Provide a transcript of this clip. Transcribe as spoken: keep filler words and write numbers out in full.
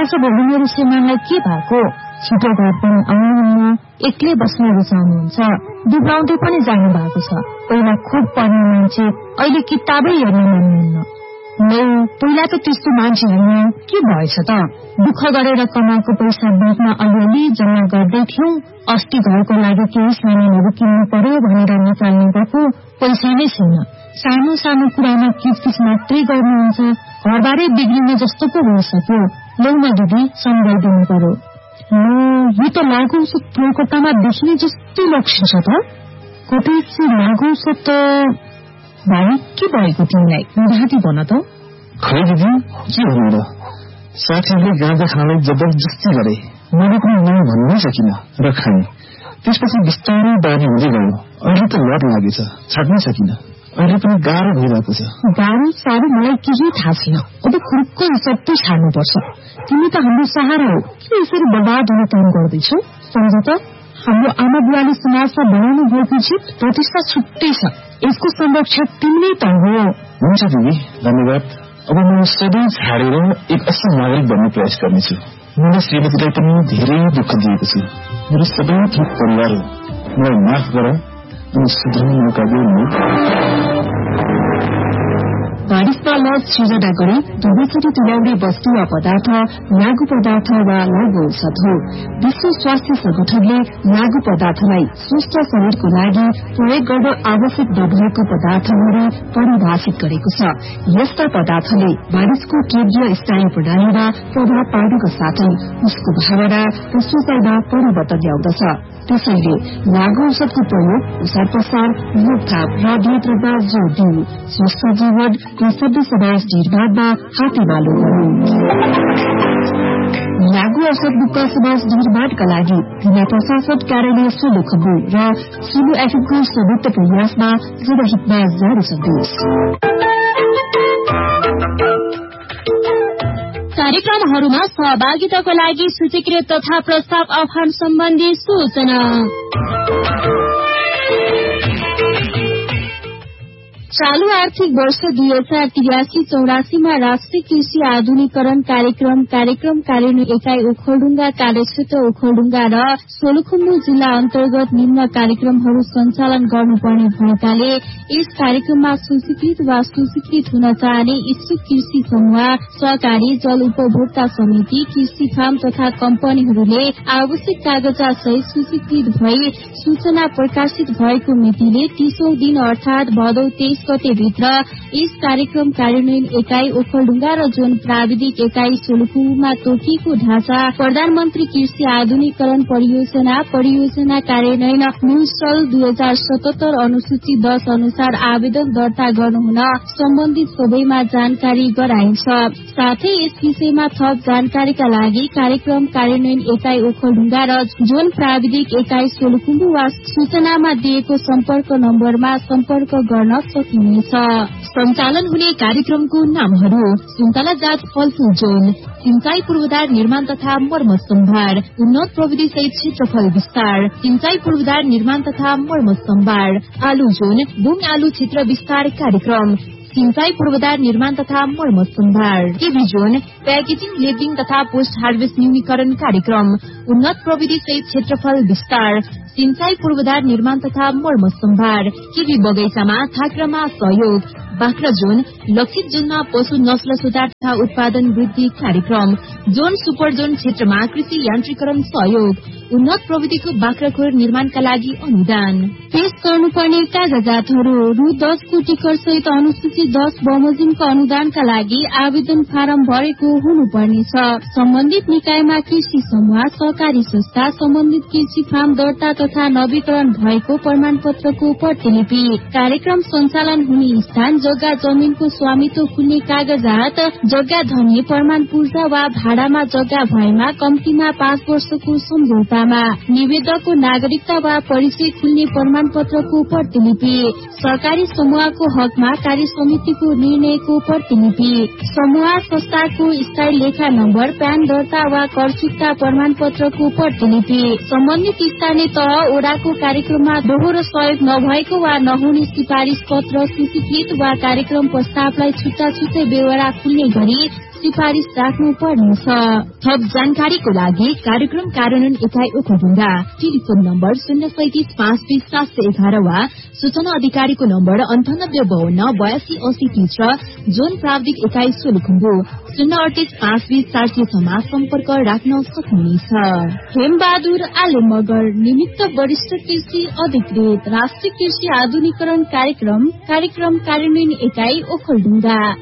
आज भोलि मेरो श्रीमानलाई के भएको? छिटो घर पनि आउनुहुन्न, एक्लै बस्न रुचाउनुहुन्छ, दुब्लाउँदै पनि जानु भएको छ। पहिला खुब पढ्ने मान्छे अहिले किताबै हेर्न मान्नुहुन्न। नै पहिला त त्यस्तो मान्छे होइन, के भएछ त? दुःख गरेर कमाएको पैसा ब्याङ्कमा अलिअलि जम्मा गर्दै थियौं। अस्ति घरको लागि केही सामानहरू किन्नु पर्यो भनेर निकाल्नु गएको पैसा नै छैन। सानो सानो कुरामा किचकिच मात्रै गर्नुहुन्छ। घरबारै बिग्रिने जस्तो पो भइसक्यो। लौ न दिदी, सम्झाइदिनु पर्यो। यो त लागु औषध कलकत्तामा देखिने जस्तै लक्षण छ त। कतै चाहिँ लागु औषध त भाइ के भएको तिमीलाई? राति भन त। खै दिदी, के हो र? साथीहरूले गाँजा खानलाई जबरजस्ती गरे। मैले पनि नयाँ भन्नै सकिनँ र खाएँ। त्यसपछि बिस्तारै बानी हुँदै गयो। अहिले त लट लागेछ, छाड्नै सकिनँ। अहिले पनि गाह्रो भइरहेको छ। गाह्रो साह्रो मलाई केही थाहा छैन। अब खुर्को सबै छाड्नुपर्छ। तिमी त हाम्रो सहारा हो, के यसरी बर्बाद हुने काम गर्दैछौ? सम्झ त, हाम्रो आमा बुवाले समाजमा बनाउनु भएको जित प्रतिष्ठा छुट्टै छ। यसको संरक्षक तिमी त हो। हुन्छ दिदी, धन्यवाद। अब म सबै छाडेर एक असल नागरिक बन्ने प्रयास गर्नेछु। मैले श्रीमतीलाई पनि धेरै दुःख दिएको छु। मेरो सबै थोक परिवार हो। मलाई माफ गर अनि सुधार्ने मौका दिनु। बारिशमा लज सृजना गरी दुवैचोटि तुल्याउने वस्तु वा पदार्थ लागू पदार्थ वा लागू औषध हो। विश्व स्वास्थ्य संगठनले लागू पदार्थलाई स्वस्थ शरीरको लागि प्रयोग गर्न आवश्यक नभएको पदार्थहरू परिभाषित गरेको छ। यस्ता पदार्थले मानिसको केन्द्रीय स्नायु प्रणालीमा प्रभाव पार्नुका साथै उसको भावना र सोचाइमा परिवर्तन ल्याउँदछ। त्यसैले लागू औषधको प्रयोग, उसार पसार, रोकथाम र नियन्त्रणमा जोड़ दिनु स्वस्थ जीवन र सभ्य समाज निर्माणमा हातेमालो गरौं। लागू औषध मुक्त समाज निर्माणका लागि जिल्ला प्रशासन कार्यालय सोलुखुम्बु र सोलु एफएमको संयुक्त प्रयासमा जनहितमा जारी सन्देश। कार्यक्रमहरूमा सहभागिताको लागि सूचीकृत तथा प्रस्ताव आह्वान सम्बन्धी सूचना। चालू आर्थिक वर्ष दुई हजार तिरासी चौरासीमा राष्ट्रिय कृषि आधुनिकीकरण कार्यक्रम कार्यक्रम कार्यान्वयन एकाइ ओखलढुङ्गा कार्यक्षेत्र ओखलढुङ्गा र सोलुखुम्बु जिल्ला अन्तर्गत निम्न कार्यक्रमहरू सञ्चालन गर्नुपर्ने भएकाले यस कार्यक्रममा सूचीकृत वा सूचीकृत हुन चाहने इच्छुक कृषि समूह, सहकारी, जल उपभोक्ता समिति, कृषि फार्म तथा कम्पनीहरूले आवश्यक कागजात सहित सूचीकृत भई सूचना प्रकाशित भएको मितिले तीसौं दिन अर्थात भदौ तेइस गते भित्र यस कार्यक्रम कार्यान्वयन एकाइ ओखलढुङ्गा र जोन प्राविधिक एकाइ सोलुखुम्बुमा तोकिएको ढाँचा प्रधानमन्त्री कृषि आधुनिकीकरण परियोजना परियोजना कार्यान्वयन न्यूसल दुई हजार सतहत्तर अनुसूची दस अनुसार आवेदन दर्ता गर्नुहुन सम्बन्धित सबैमा जानकारी गराइन्छ। साथै यस विषयमा थप जानकारीका लागि कार्यक्रम कार्यान्वयन एकाइ ओखलढुङ्गा र जोन प्राविधिक एकाइ सोलुखुम्बु वा सूचनामा दिएको सम्पर्क नम्बरमा सम्पर्क गर्न सकिन्छ। सञ्चालन हुने कार्यक्रमको नामहरू: सुन्तला जात फलफूल जोन, सिंचाई पूर्वाधार निर्माण तथा मर्मत सम्भार, उन्नत प्रविधि सहित क्षेत्रफल विस्तार, सिंचाई पूर्वाधार निर्माण तथा मर्मत सम्भार, आलु जोन, बुङ आलु क्षेत्र विस्तार कार्यक्रम, सिंचाई पूर्वाधार निर्माण तथा मर्मत सम्भार, केबी जोन, प्याकेजिङ, लेबलिङ तथा पोस्ट हार्वेस्ट न्यूनीकरण कार्यक्रम, उन्नत प्रविधि सहित क्षेत्रफल विस्तार, सिंचाई पूर्वाधार निर्माण तथा मर्मत सम्भार, केबी बगैँचामा थाक्रामा सहयोग, बाख्रा जोन, लक्षित जोनमा पशु नस्ल सुधार तथा उत्पादन वृद्धि कार्यक्रम, जोन सुपर जोन क्षेत्रमा कृषि यान्त्रिकरण सहयोग, उन्नत प्रविधिको बाख्राखोर निर्माणका लागि अनुदान। पेश गर्नुपर्ने कागजातहरू: रु दसको टिकट सहित अनुसूचित दस बमोजिमको अनुदानका लागि आवेदन फारम भरेको हुनुपर्नेछ। सम्बन्धित निकायमा कृषि समूह, सहकारी संस्था, सम्बन्धित कृषि फार्म दर्ता तथा नवीकरण भएको प्रमाण पत्रको प्रतिलिपि, कार्यक्रम सञ्चालन हुने स्थान, जग्गा जमिनको स्वामित्व खुल्ने कागजात, जग्गा धनी प्रमाण पूर्जा वा भाडामा जग्गा भएमा कम्तीमा पाँच वर्षको सम्झौतामा, निवेदकको नागरिकता वा परिचय खुल्ने प्रमाण पत्रको प्रतिलिपि, सरकारी समूहको हकमा कार्य समितिको निर्णयको प्रतिलिपि, समूह संस्थाको स्थायी लेखा नम्बर, प्यान दर्ता वा कर चुक्ता प्रमाण पत्रको प्रतिलिपि, सम्बन्धित स्थानीय तह ओडाको कार्यक्रममा दोहोरो सहयोग नभएको वा नहुने सिफारिश पत्र, सूचीकृत वा कार्यक्रम प्रस्तावलाई छुट्टा छुट्टै बेहोरा खुल्ने गरी सिफारिस राख्नु पर्नेछ। थप जानकारीको लागि कार्यक्रम कार्यान्वयन इकाइ ओखलढुङ्गा टेलिफोन नम्बर शून्य सैतिस पाँच बीस सात सय एघार वा सूचना अधिकारीको नम्बर अन्ठानब्बे बाहन्न बयासी अस्सी तीस र जोन प्राविधिक इकाइ सोलुखुम्बु शून्य अडतिस पाँच बीस चार सयसम्म सम्पर्क राख्न सक्नुहुनेछ। हेमबहादुर आले मगर निमित्त वरिष्ठ कृषि अधिकृत राष्ट्रिय कृषि आधुनिकरण कार्यक्रम कार्यक्रम कार्यान्वयन इकाइ ओखलढुङ्गा।